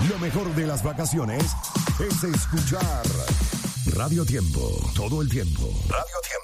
Lo mejor de las vacaciones es escuchar Radio Tiempo. Todo el tiempo. Radio Tiempo.